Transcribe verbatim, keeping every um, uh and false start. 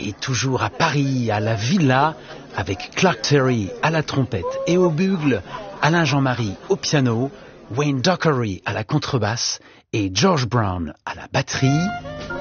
Et toujours à Paris, à la Villa, avec Clark Terry à la trompette et au bugle, Alain Jean-Marie au piano, Wayne Dockery à la contrebasse et George Brown à la batterie.